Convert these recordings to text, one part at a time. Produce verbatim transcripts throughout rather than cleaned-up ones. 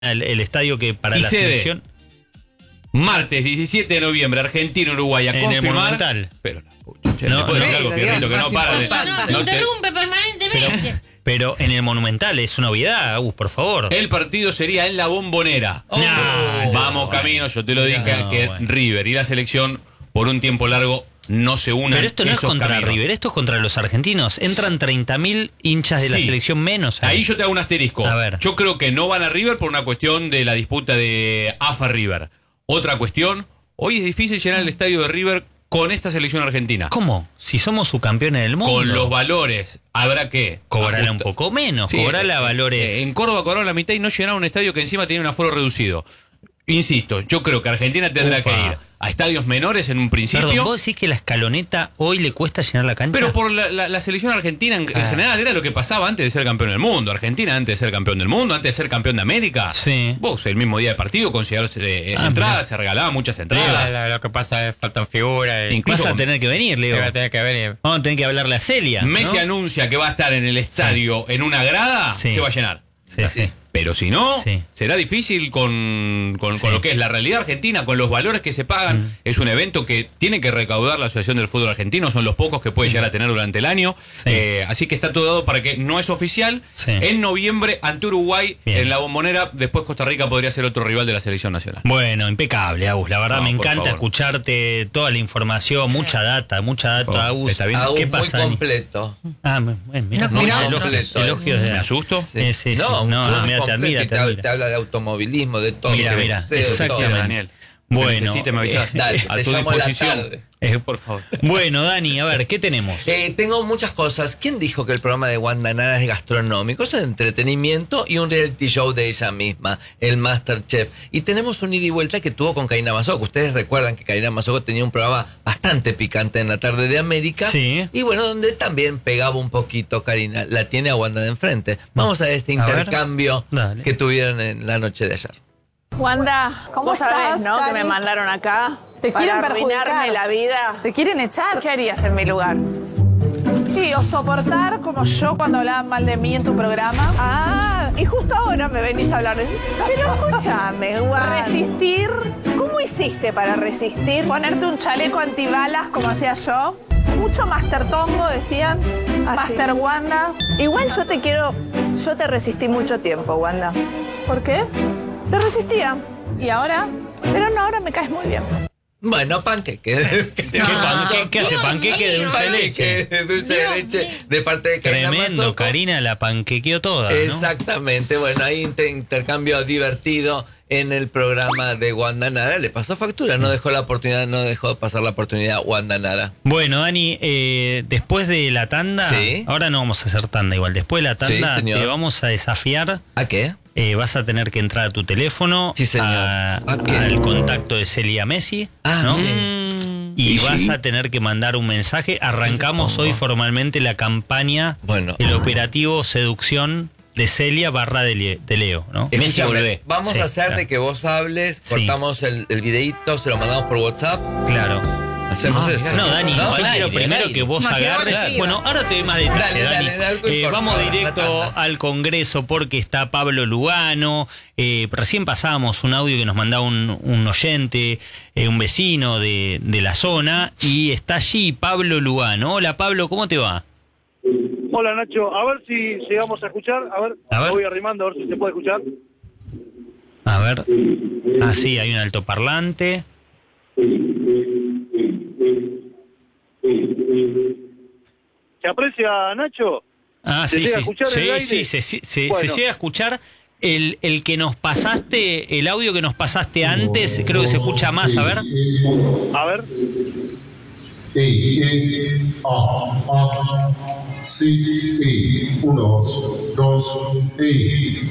el, el estadio que para y la sede, selección. martes diecisiete de noviembre, Argentina, Uruguay, a En confirmar. el Monumental. Pero la pucha, che, No, ¿le puedo no, decir algo, pero Fierrito, que Dios, no para de... más No, no te- interrumpe permanentemente. Pero en el Monumental es una obviedad, Agus, por favor. El partido sería en la Bombonera. Oh. No, Vamos no, camino, yo te lo dije, No, que bueno. River y la selección por un tiempo largo no se unan. Pero esto no es esos contra caminos. River, esto es contra los argentinos. Entran treinta mil hinchas de la Sí. selección menos. Ahí yo te hago un asterisco. A ver. Yo creo que no van a River por una cuestión de la disputa de A F A River. Otra cuestión, hoy es difícil llenar el estadio de River con esta selección argentina. ¿Cómo? Si somos subcampeones del mundo. Con los valores, habrá que Cobrarla un ajustar. poco menos, Sí, cobrarla eh, valores. eh, En Córdoba cobraron la mitad y no llenaron un estadio que encima tenía un aforo reducido. Insisto, yo creo que Argentina tendrá Upa. que ir a estadios menores en un principio. Perdón, ¿vos decís que la escaloneta hoy le cuesta llenar la cancha? Pero por la, la- la selección argentina en, en Ah. general era lo que pasaba antes de ser campeón del mundo. Argentina antes de ser campeón del mundo, antes de ser campeón de América. Sí. Vos el mismo día de partido consideraste eh, Ah, entradas, mirá. se regalaban muchas Lo, entradas. lo- lo que pasa es faltan figuras y Incluso Vas a con- tener que venir, Leo. va a tener que venir. Vamos a tener que hablarle a Celia. Messi ¿no? anuncia que va a estar en el estadio en una grada, Sí. se va a llenar. Sí, sí. Pero si no, Sí. será difícil con, con, Sí. con lo que es la realidad argentina, con los valores que se pagan. Mm. Es un evento que tiene que recaudar la Asociación del Fútbol Argentino, son los pocos que puede llegar a tener durante el año. Sí. Eh, así que está todo dado para que no es oficial. Sí. En noviembre, ante Uruguay, Bien. en la Bombonera, después Costa Rica podría ser otro rival de la selección nacional. Bueno, impecable, Agus. La verdad No, me por encanta favor. escucharte toda la información, mucha data, mucha data, favor. Agus. Está bien. Aún ¿Qué muy pasa, Dani? completo. Ah, bueno, mira, No, mira, no, elogios, completo, elogios de ¿Me asusto? Sí, sí, sí. No, No, un no, mira, te completo, admira, y te te, admira. te habla de automovilismo, de todo. Mira, de mira, boxeo, de exactamente. todo. Daniel. Bueno, Bueno, necesites, me avisás. eh, Dale, a te tu llamo a la disposición. tarde. Eh, Por favor. Bueno, Dani, a ver, ¿qué tenemos? Eh, tengo muchas cosas. ¿Quién dijo que el programa de Wanda Nara es gastronómico? Es de entretenimiento y un reality show de ella misma, el MasterChef. Y tenemos un ida y vuelta que tuvo con Karina Mazzocco. Ustedes recuerdan que Karina Mazzocco tenía un programa bastante picante en la tarde de América. Sí. Y bueno, donde también pegaba un poquito Karina. La tiene a Wanda de enfrente. Vamos a ver este A ver. intercambio Dale. que tuvieron en la noche de ayer. Wanda, ¿Cómo vos sabés, estás, ¿no? Que Cari? me mandaron acá Te para quieren perjudicar. arruinarme la vida. ¿Te quieren echar? ¿Qué harías en mi lugar? Sí, o soportar como yo cuando hablaban mal de mí en tu programa. Ah, y justo ahora me venís a hablar de... Pero escúchame, Wanda. Resistir, ¿Cómo hiciste para resistir? ponerte un chaleco antibalas como hacía yo. Mucho Master Tongo, decían. Ah, Master sí. Wanda. Igual yo te quiero... Yo te resistí mucho tiempo, Wanda. ¿Por qué? Te resistía. ¿Y ahora? Pero no, ahora me caes muy bien. Bueno, panqueque. ¿Qué, panque- qué hace? ¿Panqueque de dulce de leche? Panqueque de dulce de leche de parte de Karina Tremendo, Mazzocco. Karina la panquequeó toda, ¿no? Exactamente, bueno, ahí inter- intercambio divertido en el programa de Wanda Nara. Le pasó factura, no dejó la oportunidad, no dejó pasar la oportunidad Wanda Nara. Bueno, Dani, eh, después de la tanda, Sí. ahora no vamos a hacer tanda igual, después de la tanda Sí, señor. te vamos a desafiar, ¿A qué? eh, vas a tener que entrar a tu teléfono, Sí, señor. a- ¿A qué? al contacto de Celia Messi, Ah, ¿no? sí. Y Y vas sí. a tener que mandar un mensaje. Arrancamos hoy formalmente la campaña, Bueno. el operativo seducción de Celia barra de, Le- de Leo, ¿no? Messi Escúchame, volvé. vamos Sí, a hacer claro. de que vos hables, Sí. cortamos el, el videíto, se lo mandamos por WhatsApp. Claro. Hacemos Ah, eso. No, Dani, ¿No? yo Al quiero aire, primero al aire. que vos No, que agarres. ahora sí, Bueno, va. ahora te doy más detalles, Dale, Dani. dale, algo Eh, importa, vamos la directo tanda. al Congreso porque está Pablo Lugano. Eh, recién pasábamos un audio que nos mandaba un, un oyente, eh, un vecino de, de la zona, y está allí Pablo Lugano. Hola, Pablo, ¿cómo te va? Hola Nacho, a ver si llegamos a escuchar, a ver, A ver. me voy arrimando a ver si se puede escuchar. A ver. Ah, sí, hay un altoparlante. ¿Se aprecia Nacho? Ah, ¿Se sí, llega a sí. escuchar en Sí, el aire? sí, se, se- se- Bueno. se llega a escuchar. El, el que nos pasaste, el audio que nos pasaste antes, creo que se escucha más, a ver. A ver, E, E, A, A, C, E, uno, dos, E.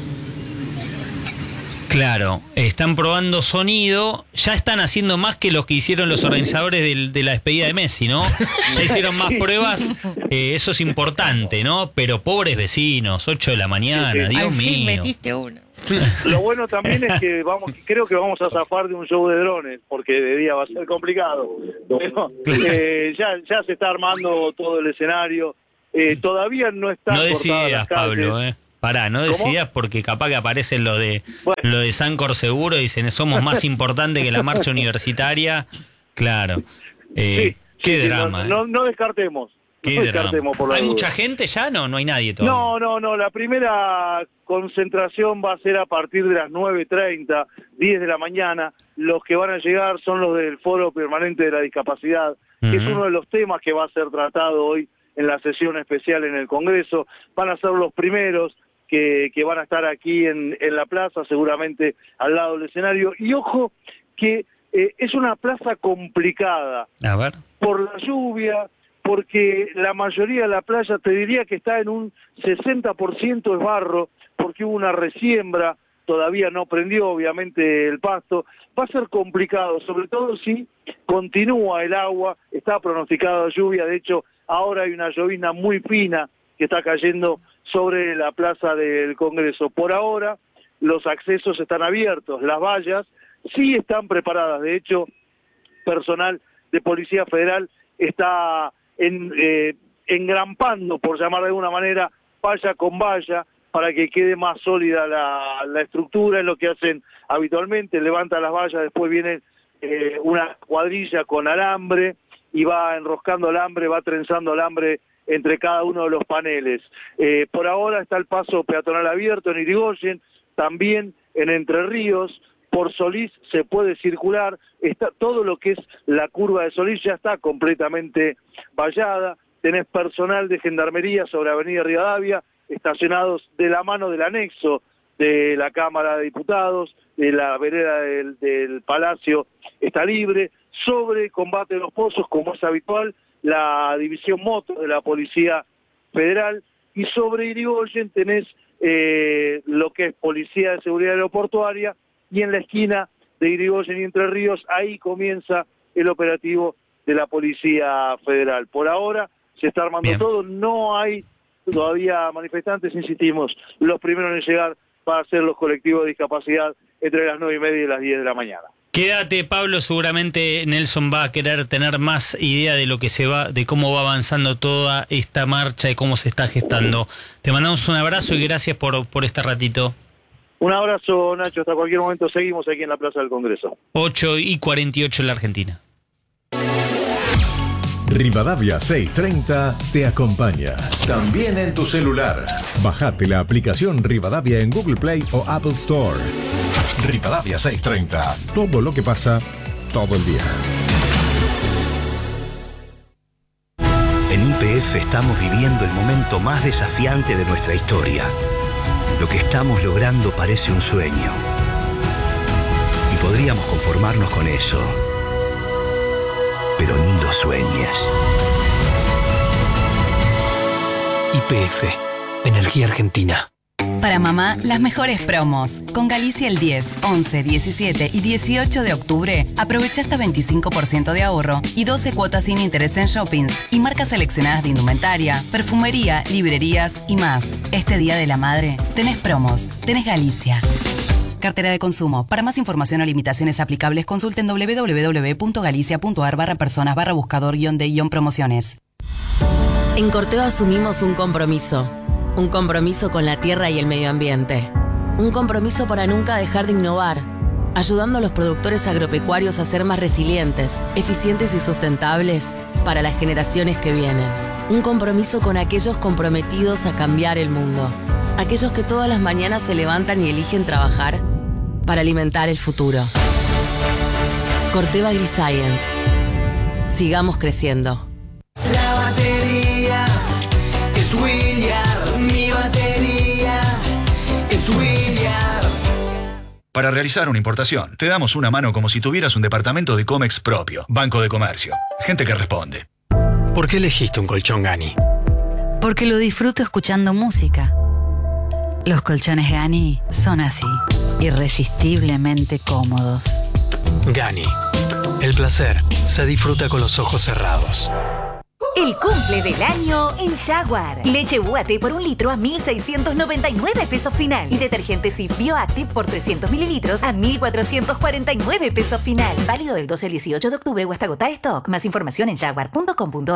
Claro, están probando sonido, ya están haciendo más que los que hicieron los organizadores del- de la despedida de Messi, ¿no? Ya hicieron más pruebas, eh, eso es importante, ¿no? Pero pobres vecinos, ocho de la mañana, Sí, sí. Dios Al fin mío. metiste uno. lo bueno también es que vamos, creo que vamos a zafar de un show de drones, porque de día va a ser complicado. Pero eh, ya, ya se está armando todo el escenario. Eh, todavía no está No des cortada ideas, las calles. Pablo, ¿eh? Pará, no decidas porque capaz que aparecen lo de Bueno. lo de Sancor Seguro y dicen somos más importante que la marcha universitaria. Claro. Eh, Sí, qué sí, drama. no, eh. no, no descartemos. Qué no drama. descartemos por la ¿Hay duda. mucha gente ya? No, no hay nadie todavía. No, no, no. La primera concentración va a ser a partir de las nueve treinta, diez de la mañana. Los que van a llegar son los del Foro Permanente de la Discapacidad, que es Ujú. uno de los temas que va a ser tratado hoy en la sesión especial en el Congreso. Van a ser los primeros que, que van a estar aquí en, en la plaza, seguramente al lado del escenario. Y ojo que eh, es una plaza complicada A ver. por la lluvia, porque la mayoría de la playa, te diría que está en un sesenta por ciento es barro, porque hubo una resiembra, todavía no prendió obviamente el pasto. Va a ser complicado, sobre todo si continúa el agua, está pronosticada lluvia, de hecho ahora hay una llovizna muy fina que está cayendo sobre la plaza del Congreso. Por ahora los accesos están abiertos, las vallas sí están preparadas, de hecho personal de Policía Federal está en, eh, engrampando, por llamar de alguna manera, valla con valla, para que quede más sólida la, la estructura, es lo que hacen habitualmente, levantan las vallas, después viene eh, una cuadrilla con alambre, y va enroscando alambre, va trenzando alambre entre cada uno de los paneles. Eh, por ahora está el paso peatonal abierto en Irigoyen, también en Entre Ríos, por Solís se puede circular, está todo lo que es la curva de Solís ya está completamente vallada, tenés personal de gendarmería sobre Avenida Rivadavia, estacionados de la mano del anexo de la Cámara de Diputados, de la vereda del, del Palacio está libre, sobre Combate de los Pozos, como es habitual, la División Moto de la Policía Federal, y sobre Irigoyen tenés eh, lo que es Policía de Seguridad Aeroportuaria, y en la esquina de Irigoyen y Entre Ríos, ahí comienza el operativo de la Policía Federal. Por ahora se está armando Bien. todo, no hay todavía manifestantes, insistimos, los primeros en llegar van a ser los colectivos de discapacidad entre las nueve y media y las diez de la mañana. Quédate, Pablo, seguramente Nelson va a querer tener más idea de lo que se va, de cómo va avanzando toda esta marcha y cómo se está gestando. Te mandamos un abrazo y gracias por, por este ratito. Un abrazo, Nacho, hasta cualquier momento seguimos aquí en la Plaza del Congreso. ocho y cuarenta y ocho en la Argentina. Rivadavia seiscientos treinta te acompaña. También en tu celular. Bajate la aplicación Rivadavia en Google Play o Apple Store. Rivadavia seiscientos treinta. Todo lo que pasa, todo el día. En Y P F estamos viviendo el momento más desafiante de nuestra historia. Lo que estamos logrando parece un sueño. Y podríamos conformarnos con eso. Pero ni lo sueñes. Y P F, Energía Argentina. Para mamá, las mejores promos. Con Galicia el diez, once, diecisiete y dieciocho de octubre, aprovecha hasta veinticinco por ciento de ahorro y doce cuotas sin interés en shoppings y marcas seleccionadas de indumentaria, perfumería, librerías y más. Este Día de la Madre, tenés promos, tenés Galicia. Cartera de consumo. Para más información o limitaciones aplicables, consulten doble u doble u doble u punto galicia punto a r barra personas barra buscador guión de guión promociones. En Corteva asumimos un compromiso. Un compromiso con la tierra y el medio ambiente. Un compromiso para nunca dejar de innovar, ayudando a los productores agropecuarios a ser más resilientes, eficientes y sustentables para las generaciones que vienen. Un compromiso con aquellos comprometidos a cambiar el mundo. Aquellos que todas las mañanas se levantan y eligen trabajar para alimentar el futuro. Corteva AgriScience. Sigamos creciendo. La batería es Williard, mi batería es Williard. Para realizar una importación, te damos una mano como si tuvieras un departamento de Comex propio. Banco de Comercio. Gente que responde. ¿Por qué elegiste un colchón Gani? Porque lo disfruto escuchando música. Los colchones Gani son así, irresistiblemente cómodos. Gani. El placer se disfruta con los ojos cerrados. El cumple del año en Jaguar. Leche U A T por un litro a mil seiscientos noventa y nueve pesos final. Y detergente Cif Bioactive por trescientos mililitros a mil cuatrocientos cuarenta y nueve pesos final. Válido del doce al dieciocho de octubre o hasta agotar stock. Más información en jaguar punto com punto a r.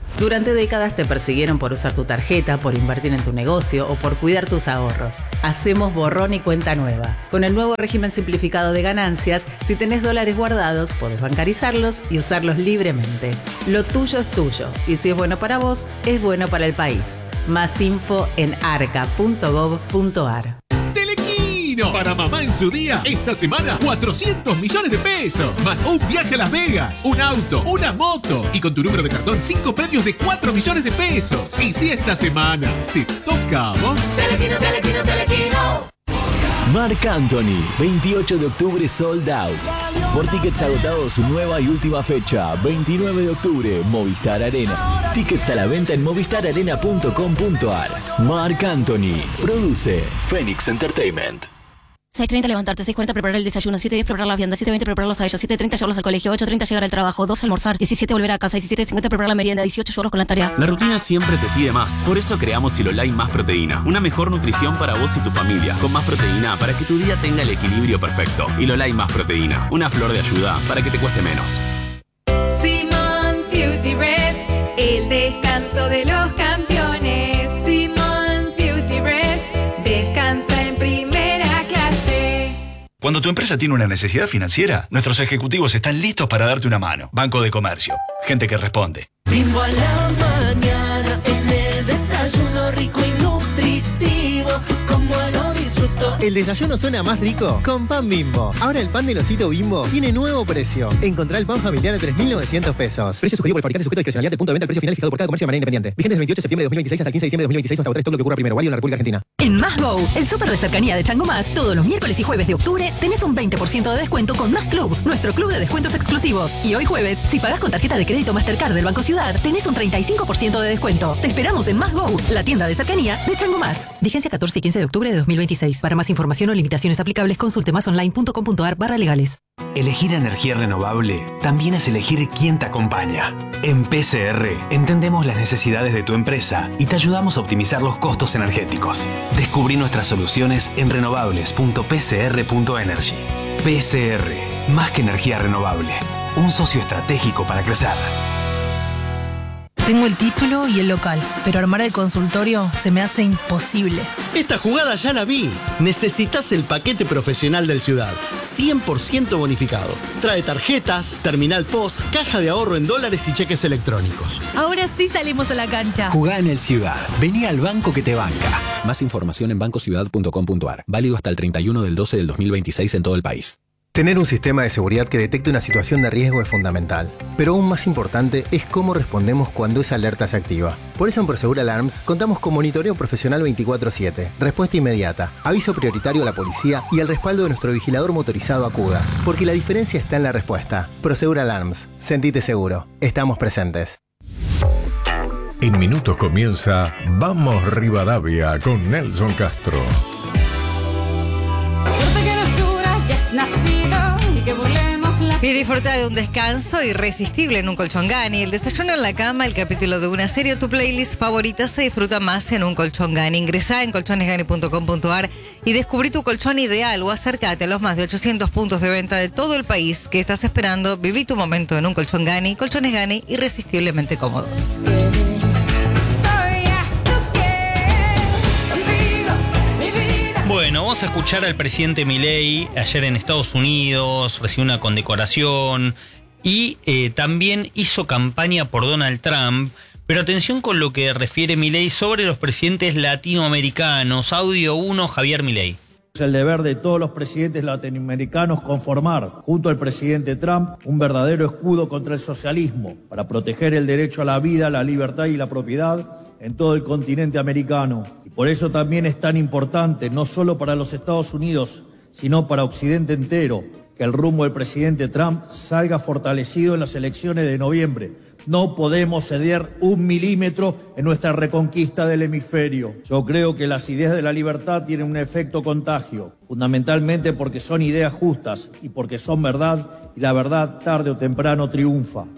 Durante décadas te persiguieron por usar tu tarjeta, por invertir en tu negocio o por cuidar tus ahorros. Hacemos borrón y cuenta nueva. Con el nuevo régimen simplificado de ganancias, si tenés dólares guardados, podés bancarizarlos y usarlos libremente. Lo tuyo es tuyo y si es bueno para vos, es bueno para el país. Más info en arca punto gov punto ar. Telequino, para mamá en su día, esta semana cuatrocientos millones de pesos, más un viaje a Las Vegas, un auto, una moto y con tu número de cartón cinco premios de cuatro millones de pesos. Y si esta semana te toca a vos, Telequino, Telequino, Telequino. Marc Anthony, veintiocho de octubre sold out. Por tickets agotados, su nueva y última fecha, veintinueve de octubre, Movistar Arena. Tickets a la venta en movistar arena punto com punto ar. Marc Anthony, produce Phoenix Entertainment. seis treinta levantarte, seis cuarenta preparar el desayuno, siete diez preparar las viandas, siete veinte prepararlos a ellos, siete treinta llevarlos al colegio, ocho treinta llegar al trabajo, doce almorzar, diecisiete volver a casa, diecisiete cincuenta preparar la merienda, dieciocho llevarlos con la tarea. La rutina siempre te pide más. Por eso creamos Silolai Más Proteína. Una mejor nutrición para vos y tu familia. Con más proteína para que tu día tenga el equilibrio perfecto. Silolai Más Proteína. Una flor de ayuda para que te cueste menos. Simmons Beauty Rest, el descanso de los campeones. Simmons Beauty Rest, descansa en primera clase. Cuando tu empresa tiene una necesidad financiera, nuestros ejecutivos están listos para darte una mano. Banco de Comercio. Gente que responde. Bimbo a la mañana, en el desayuno rico y nutritivo, como lo disfruto. El desayuno suena más rico con pan Bimbo. Ahora el pan del osito Bimbo tiene nuevo precio. Encontrá el pan familiar a tres mil novecientos pesos. Precio sugerido por el fabricante sujeto a discrecionalidad de punto de venta al precio final fijado por cada comercio de manera independiente. Vigente del veintiocho de septiembre de dos mil veintiséis hasta el quince de diciembre de dos mil veintiséis hasta agotar todo lo que ocurra primero. Válido en la República Argentina. En Más Go, el súper de cercanía de Chango Más, todos los miércoles y jueves de octubre tenés un veinte por ciento de descuento con Más Club, nuestro club de descuentos exclusivos. Y hoy jueves, si pagás con tarjeta de crédito Mastercard del Banco Ciudad, tenés un treinta y cinco por ciento de descuento. Te esperamos en Más Go, la tienda de cercanía de Chango Más. Vigencia catorce y quince de octubre de dos mil veintiséis. Para más información o limitaciones aplicables, consulte másonline punto com punto ar barra legales. Elegir energía renovable también es elegir quién te acompaña. En P C R entendemos las necesidades de tu empresa y te ayudamos a optimizar los costos energéticos. Descubrí nuestras soluciones en renovables punto p c r punto energy. P C R, más que energía renovable, un socio estratégico para crecer. Tengo el título y el local, pero armar el consultorio se me hace imposible. Esta jugada ya la vi. Necesitas el paquete profesional del Ciudad, cien por ciento bonificado. Trae tarjetas, terminal post, caja de ahorro en dólares y cheques electrónicos. Ahora sí salimos a la cancha. Jugá en el Ciudad. Vení al banco que te banca. Más información en banco ciudad punto com punto ar. Válido hasta el treinta y uno del doce del dos mil veintiséis en todo el país. Tener un sistema de seguridad que detecte una situación de riesgo es fundamental, pero aún más importante es cómo respondemos cuando esa alerta se activa. Por eso en Prosegur Alarms contamos con monitoreo profesional veinticuatro siete, respuesta inmediata, aviso prioritario a la policía y el respaldo de nuestro vigilador motorizado Acuda, porque la diferencia está en la respuesta. Prosegur Alarms, sentite seguro, estamos presentes. En minutos comienza Vamos Rivadavia con Nelson Castro. Suerte que no ya es nacido y que volemos las... Y disfruta de un descanso irresistible en un colchón Gani. El desayuno en la cama, el capítulo de una serie o tu playlist favorita se disfruta más en un colchón Gani. Ingresá en colchones gani punto com punto ar y descubrí tu colchón ideal o acércate a los más de ochocientos puntos de venta de todo el país que estás esperando. Viví tu momento en un colchón Gani. Colchones Gani, irresistiblemente cómodos. Bueno, vamos a escuchar al presidente Milei. Ayer en Estados Unidos recibió una condecoración y eh, también hizo campaña por Donald Trump. Pero atención con lo que refiere Milei sobre los presidentes latinoamericanos. Audio uno, Javier Milei. Es el deber de todos los presidentes latinoamericanos conformar, junto al presidente Trump, un verdadero escudo contra el socialismo para proteger el derecho a la vida, la libertad y la propiedad en todo el continente americano. Y por eso también es tan importante, no solo para los Estados Unidos, sino para Occidente entero, que el rumbo del presidente Trump salga fortalecido en las elecciones de noviembre. No podemos ceder un milímetro en nuestra reconquista del hemisferio. Yo creo que las ideas de la libertad tienen un efecto contagio, fundamentalmente porque son ideas justas y porque son verdad, y la verdad tarde o temprano triunfa.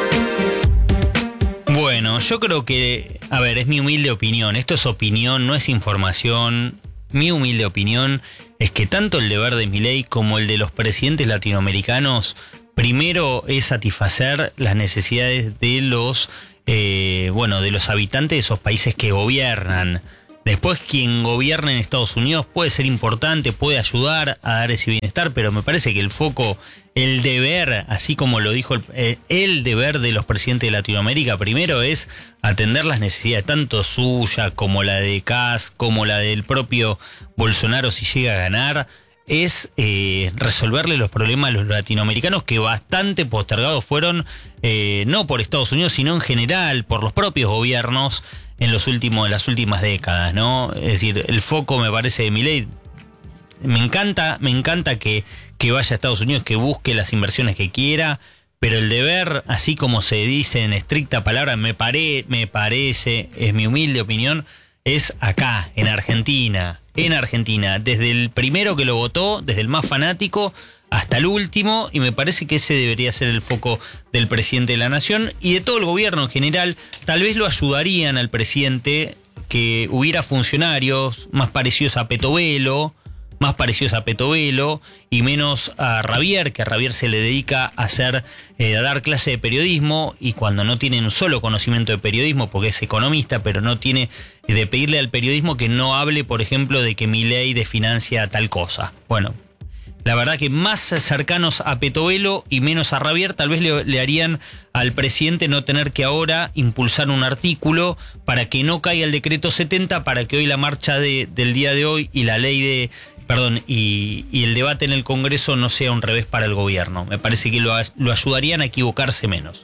Bueno, yo creo que, a ver, es mi humilde opinión, esto es opinión, no es información. Mi humilde opinión es que tanto el deber de Milei como el de los presidentes latinoamericanos primero es satisfacer las necesidades de los eh, bueno, de los habitantes de esos países que gobiernan. Después, quien gobierna en Estados Unidos puede ser importante, puede ayudar a dar ese bienestar, pero me parece que el foco, el deber, así como lo dijo el, eh, el deber de los presidentes de Latinoamérica, primero es atender las necesidades, tanto suya como la de Kass, como la del propio Bolsonaro si llega a ganar, es eh, resolverle los problemas a los latinoamericanos que bastante postergados fueron, eh, no por Estados Unidos, sino en general, por los propios gobiernos en los últimos, en las últimas décadas, ¿no? Es decir, el foco me parece de Milei. Me encanta, me encanta que, que vaya a Estados Unidos, que busque las inversiones que quiera, pero el deber, así como se dice en estricta palabra, me, pare, me parece, es mi humilde opinión, es acá, en Argentina, en Argentina, desde el primero que lo votó, desde el más fanático hasta el último, y me parece que ese debería ser el foco del presidente de la nación y de todo el gobierno en general. Tal vez lo ayudarían al presidente que hubiera funcionarios más parecidos a Petovelo, más parecidos a Petovelo y menos a Ravier, que a Ravier se le dedica a hacer, eh, a dar clase de periodismo, y cuando no tienen un solo conocimiento de periodismo, porque es economista, pero no tiene de pedirle al periodismo que no hable, por ejemplo, de que Milei desfinancia tal cosa. Bueno, la verdad que más cercanos a Petovelo y menos a Ravier, tal vez le, le harían al presidente no tener que ahora impulsar un artículo para que no caiga el decreto setenta, para que hoy la marcha de, del día de hoy y la ley de... Perdón, y, y el debate en el Congreso no sea un revés para el gobierno. Me parece que lo, lo ayudarían a equivocarse menos.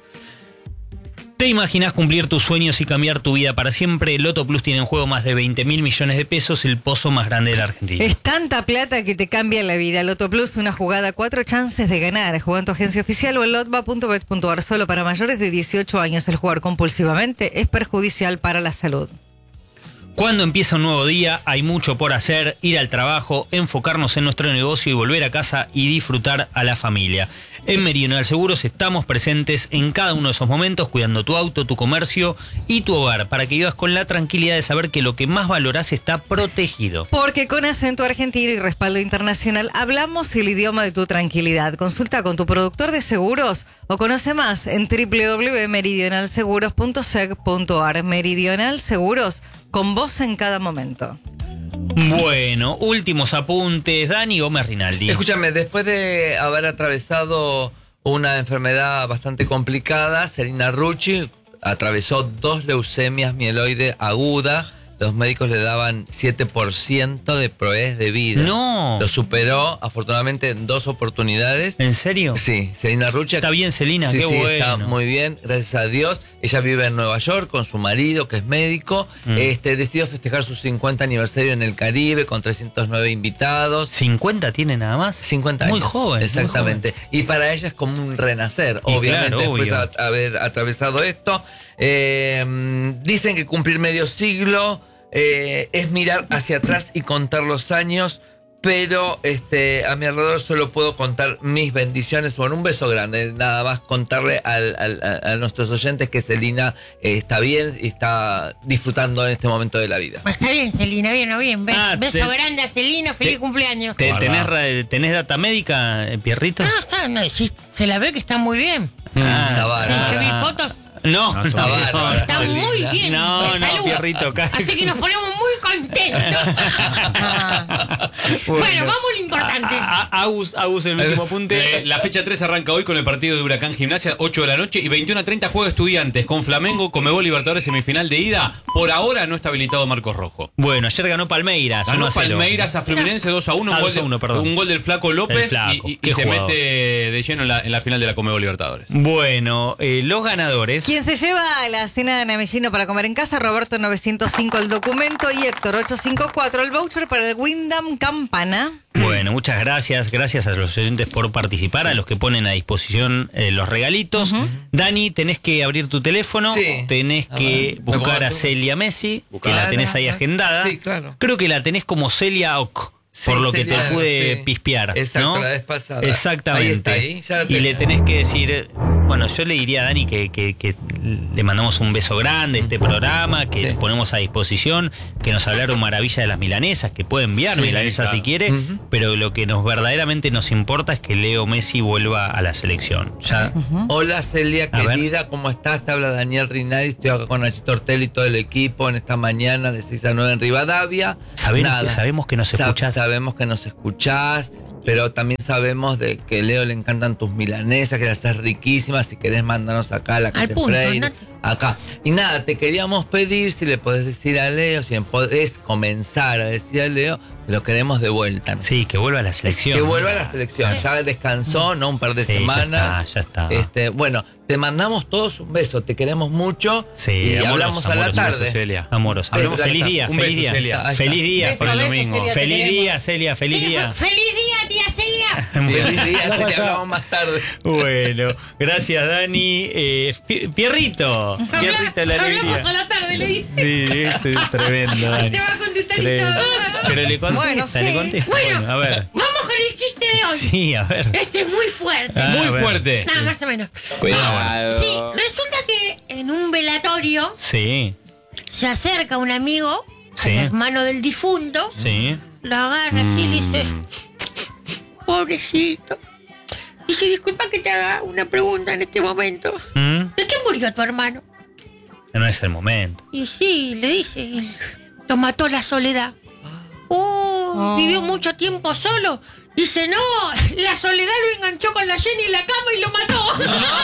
¿Te imaginas cumplir tus sueños y cambiar tu vida para siempre? Loto Plus tiene en juego más de veinte mil millones de pesos, el pozo más grande de la Argentina. Es tanta plata que te cambia la vida. Loto Plus, una jugada, cuatro chances de ganar. Juega en tu agencia oficial o en lotba punto bet punto ar. Solo para mayores de dieciocho años. El jugar compulsivamente es perjudicial para la salud. Cuando empieza un nuevo día, hay mucho por hacer, ir al trabajo, enfocarnos en nuestro negocio y volver a casa y disfrutar a la familia. En Meridional Seguros estamos presentes en cada uno de esos momentos, cuidando tu auto, tu comercio y tu hogar, para que vivas con la tranquilidad de saber que lo que más valorás está protegido. Porque con acento argentino y respaldo internacional hablamos el idioma de tu tranquilidad. Consulta con tu productor de seguros o conoce más en doble u doble u doble u punto meridional seguros punto seg punto ar. Meridional Seguros, con vos en cada momento. Bueno, últimos apuntes. Dani Gómez Rinaldi. Escúchame, después de haber atravesado una enfermedad bastante complicada, Celina Rucci atravesó dos leucemias mieloide aguda. Los médicos le daban siete por ciento de probabilidades de vida. No. Lo superó, afortunadamente, en dos oportunidades. ¿En serio? Sí, Celina Rucci. Está bien, Celina, sí, qué sí, bueno. Está muy bien, gracias a Dios. Ella vive en Nueva York con su marido, que es médico. Mm. Este, decidió festejar su cincuenta aniversario en el Caribe con trescientos nueve invitados. ¿cincuenta tiene nada más? cincuenta años. Muy joven. Exactamente. Muy joven. Y para ella es como un renacer, y obviamente, claro, después obvio. de haber atravesado esto. Eh, dicen que cumplir medio siglo eh, es mirar hacia atrás y contar los años, pero este, a mi alrededor solo puedo contar mis bendiciones. Bueno, un beso grande, nada más contarle al, al, a, a nuestros oyentes que Celina eh, está bien y está disfrutando en este momento de la vida. Pues está bien, Celina, bien o bien. Beso, Ah, beso te- grande a Celina, feliz te- cumpleaños. ¿Te- tenés, ra- ¿Tenés data médica, eh, Pierrito? No, está, no, sí, se la ve que está muy bien. Ah, Está bárbaro. Sí, yo vi fotos. No, no, está bárbaro. Está Celina. muy bien. No, de no, salud. Pierrito, acá. Así que nos ponemos muy contentos. Bueno, vamos a lo importante. A- a- Agus, Agus, el último apunte. Eh, la fecha tres arranca hoy con el partido de Huracán Gimnasia, ocho de la noche, y veintiuno a treinta juega Estudiantes con Flamengo, Conmebol Libertadores semifinal de ida. Por ahora no está habilitado Marcos Rojo. Bueno, ayer ganó Palmeiras. Ganó uno a cero. Palmeiras a Fluminense dos a uno, Ah, un, gol dos a uno, de- perdón. un gol del Flaco López El Flaco, y, y- qué y se jugador. mete de lleno en la, en la final de la Conmebol Libertadores. Bueno, eh, los ganadores. Quien se lleva a la cena de Namellino para comer en casa, Roberto novecientos cinco el documento y Héctor ochocientos cincuenta y cuatro el voucher para el Wyndham Campana. Bueno, muchas gracias. Gracias a los oyentes por participar, a los que ponen a disposición eh, los regalitos. Dani, tenés que abrir tu teléfono, Sí. tenés A que ver, buscar ¿me a pongo tú? Celia Messi, que Claro. la tenés ahí agendada. Sí, claro. Creo que la tenés como Celia Oc, Sí, por lo que Celia, te pude sí. pispear. Exacto, ¿no? la vez pasada. Exactamente. Ahí está, ahí, ya la y tengo. le tenés que decir, Bueno, yo le diría a Dani que, que, que le mandamos un beso grande a este programa, que sí. ponemos a disposición, que nos hablaron maravilla de las milanesas, que puede enviar Sí, milanesas claro. si quiere, uh-huh. pero lo que nos verdaderamente nos importa es que Leo Messi vuelva a la selección. Ya. Uh-huh. Hola Celia, A querida, ver. ¿cómo estás? Te habla Daniel Rinaldi, estoy acá con Nachito Ortelli y todo el equipo en esta mañana de seis a nueve en Rivadavia. Sabemos, Nada. que, sabemos que nos escuchás. Sa- sabemos que nos escuchás, pero también sabemos de que a Leo le encantan tus milanesas, que las haces riquísimas. Si querés, mandanos acá a la calle punto, Freire, no te- acá. Y nada, te queríamos pedir si le podés decir a Leo, si podés comenzar a decir a Leo que lo queremos de vuelta, ¿no? Sí, que vuelva a la selección. Que vuelva a la selección. Ya descansó, ¿no? Un par de Sí, semanas. ya está, ya está. Este, bueno, te mandamos todos un beso, te queremos mucho. Sí, y amoroso, hablamos a la amoroso, tarde. beso, Celia. Amoroso. Hablemos, feliz día, Un feliz beso, día. Celia. Ahí está. Feliz día Beso, por el beso, domingo. Celia, te Feliz queremos. día, Celia, feliz Sí, día. ¡Feliz día, tía Celia! Feliz día, Celia, hablamos más tarde. Bueno, gracias Dani. Eh, Pi- Pierrito, Pierrito de la Hablamos alegría. a la tarde, le dice. Sí, eso es tremendo, Dani. Te va a contestar y Tremendo. todo. Pero le contesta, Bueno, le sí. contesta. Bueno. Bueno, a ver. Vamos con el chiste de hoy. Sí, a ver. Este es muy fuerte. Ah, Muy a ver. fuerte. Nada, más o menos. Cuidado. Sí, resulta que en un velatorio Sí, se acerca un amigo, Sí. al hermano del difunto, sí. lo agarra así y le dice, pobrecito. Dice, disculpa que te haga una pregunta en este momento. ¿Mm? ¿De qué murió tu hermano? No es el momento. Y sí, le dice, lo mató la soledad. Oh, vivió mucho tiempo solo. Dice, no, la soledad lo enganchó con la Jenny en la cama y lo mató.